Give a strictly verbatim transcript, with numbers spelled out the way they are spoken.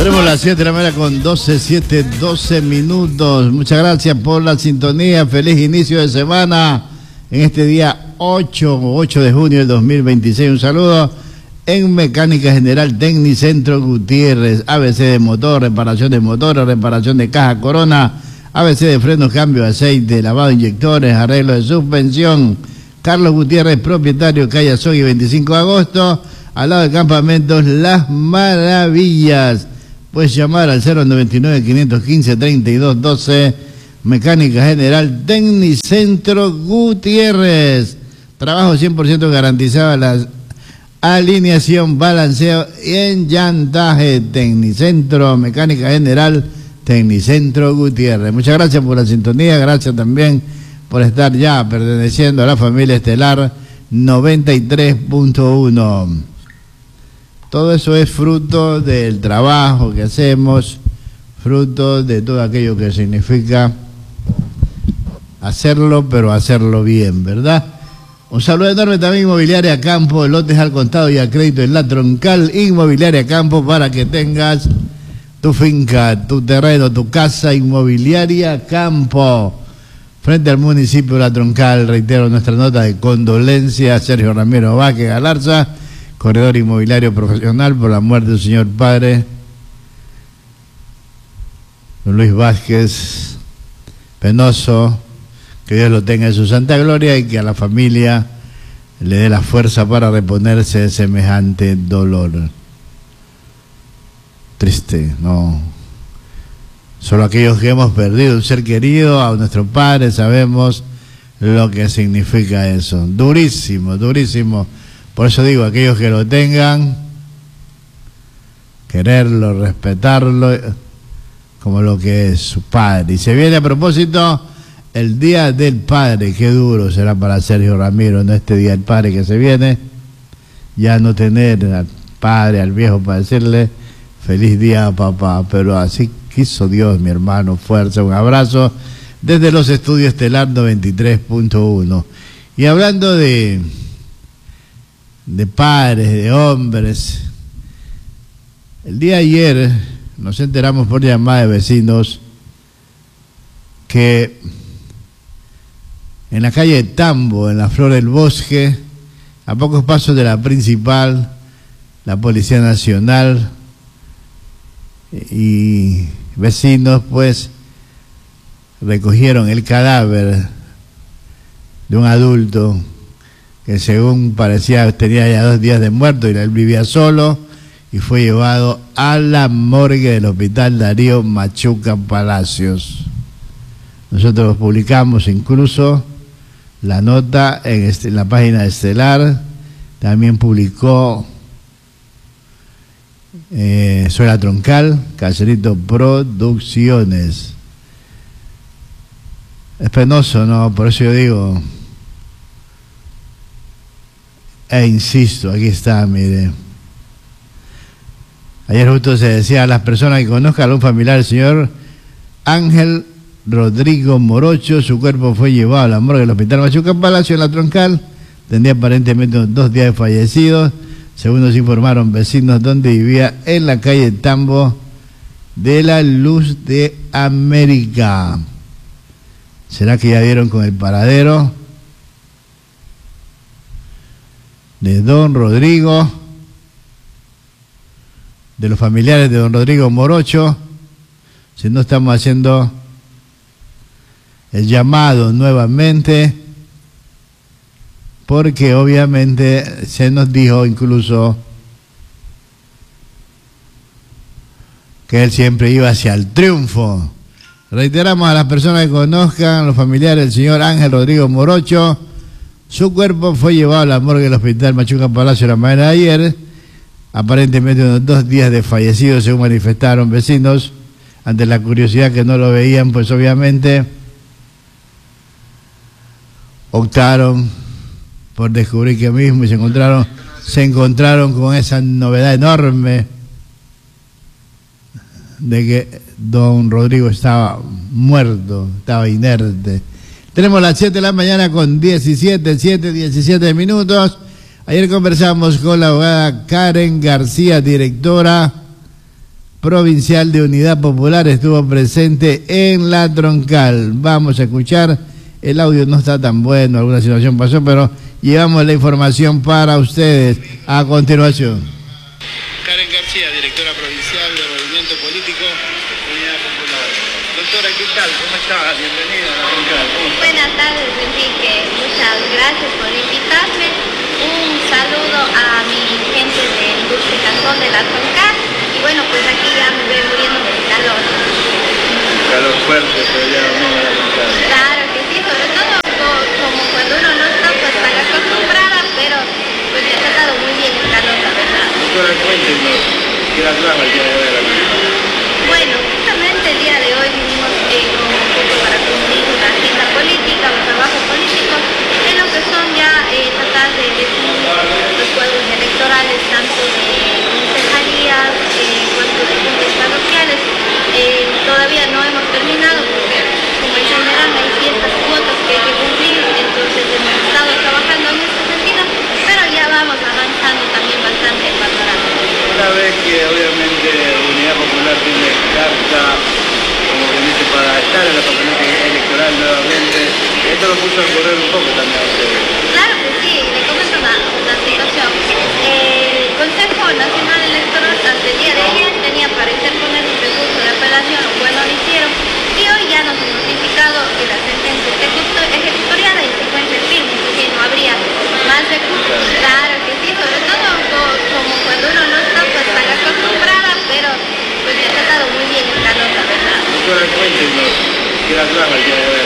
Tenemos las siete de la mañana con doce, siete, doce minutos. Muchas gracias por la sintonía. Feliz inicio de semana en este día ocho, ocho de junio del dos mil veintiséis. Un saludo en Mecánica General Tecnicentro Gutiérrez. A B C de motor, reparación de motores, reparación de caja Corona, A B C de frenos, cambio de aceite, lavado de inyectores, arreglo de suspensión. Carlos Gutiérrez, propietario, calle Azogui, veinticinco de agosto, al lado de Campamentos Las Maravillas. Puedes llamar al cero noventa y nueve, quinientos quince, treinta y dos doce. Mecánica General Tecnicentro Gutiérrez. Trabajo cien por ciento garantizado, la alineación, balanceo y enllantaje. Tecnicentro, Mecánica General Tecnicentro Gutiérrez. Muchas gracias por la sintonía. Gracias también por estar ya perteneciendo a la familia estelar noventa y tres punto uno. Todo eso es fruto del trabajo que hacemos, fruto de todo aquello que significa hacerlo, pero hacerlo bien, ¿verdad? Un saludo enorme también, Inmobiliaria Campo, lotes al contado y a crédito en la Troncal. Inmobiliaria Campo, para que tengas tu finca, tu terreno, tu casa. Inmobiliaria Campo, frente al municipio de la Troncal. Reitero nuestra nota de condolencia a Sergio Ramiro Vázquez Galarza, corredor inmobiliario profesional, por la muerte de su señor padre, don Luis Vázquez. Penoso, que Dios lo tenga en su santa gloria y que a la familia le dé la fuerza para reponerse de semejante dolor. Triste, ¿no? Solo aquellos que hemos perdido un ser querido, a nuestro padre, sabemos lo que significa eso. Durísimo, durísimo. Por eso digo, aquellos que lo tengan, quererlo, respetarlo como lo que es su padre. Y se viene a propósito el Día del Padre. Qué duro será para Sergio Ramiro, ¿no? Este Día del Padre que se viene, ya no tener al padre, al viejo, para decirle feliz día, papá. Pero así quiso Dios, mi hermano. Fuerza, un abrazo desde los estudios Estelar noventa y tres punto uno. Y hablando de de padres, de hombres, el día de ayer nos enteramos por llamada de vecinos que en la calle Tambo, en la Flor del Bosque, a pocos pasos de la principal, la Policía Nacional y vecinos pues recogieron el cadáver de un adulto que según parecía tenía ya dos días de muerto y él vivía solo, y fue llevado a la morgue del Hospital Darío Machuca Palacios. Nosotros publicamos incluso la nota en, este, en la página de Estelar. También publicó eh, Soy la Troncal, Caserito Producciones. Es penoso, ¿no? Por eso yo digo, e insisto, aquí está, mire. Ayer justo se decía a las personas que conozcan a un familiar, el señor Ángel Rodrigo Morocho. Su cuerpo fue llevado a la morgue del Hospital Machuca Palacio en la Troncal. Tendría aparentemente dos días de fallecidos, según nos informaron vecinos, donde vivía en la calle Tambo de la Luz de América. ¿Será que ya dieron con el paradero de don Rodrigo, de los familiares de don Rodrigo Morocho? Si no, estamos haciendo el llamado nuevamente, porque obviamente se nos dijo incluso que él siempre iba hacia el triunfo. Reiteramos a las personas que conozcan, los familiares del señor Ángel Rodrigo Morocho. Su cuerpo fue llevado a la morgue del Hospital Machuca Palacio la mañana de ayer, aparentemente unos dos días de fallecido, según manifestaron vecinos. Ante la curiosidad que no lo veían, pues obviamente optaron por descubrir que mismo y se encontraron, se encontraron con esa novedad enorme de que don Rodrigo estaba muerto, estaba inerte. Tenemos las siete de la mañana con diecisiete, siete, diecisiete minutos. Ayer conversamos con la abogada Karen García, directora provincial de Unidad Popular estuvo presente en la Troncal. Vamos a escuchar, el audio no está tan bueno, alguna situación pasó, pero llevamos la información para ustedes a continuación. Karen García, directora provincial del Movimiento Político Unidad Popular. Doctora, ¿qué tal? ¿Cómo está? Bienvenida a la Troncal. Buenas tardes, Enrique. Muchas gracias por invitarme. Un saludo a mi gente del Dulce Cantón de la Troncal. Y bueno, pues aquí ya me voy muriendo de calor. Calor fuerte, pero ya domingo la Troncal. Claro que sí, sobre todo como cuando uno no está pues tan acostumbrada, pero pues me ha tratado muy bien el calor, la verdad. Doctora, cuéntenos, ¿qué la trajo el día de hoy a la Troncal? Bueno, justamente el día de hoy vinimos eh, un poco para cumplir una agenda política, un trabajo político, en lo que son ya eh, tratar de definir los juegos electorales, tanto de concejalías eh, cuanto de juntas parroquiales. Eh, todavía no hemos terminado porque, como en general hay ciertas cuotas que hay que cumplir, entonces hemos estado trabajando en este sentido, pero ya vamos avanzando también bastante en panorama. Una vez que obviamente Unidad Popular tiene carta, como que dice, para estar en la papeleta electoral nuevamente, esto lo puso a correr un poco también a ustedes. Claro que sí, le comento una, una situación. El Consejo Nacional Electoral hasta el día de ayer tenía para interponer un recurso de apelación, bueno, lo hicieron, y hoy ya nos han notificado que la sentencia ejecutoriada y se encuentra firme, es decir, no habría más recursos. Claro que sí, sobre todo como cuando uno no está pues tan acostumbrada, pero pues me ha tratado muy bien el calor, la verdad. Doctora, cuéntenos, ¿qué la trajo el día de hoy a